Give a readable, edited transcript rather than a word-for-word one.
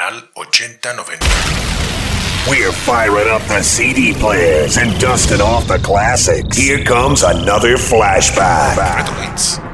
Canal 8090. We're firing up the CD players and dusting off the classics. Here comes another flashback. Retro Hits.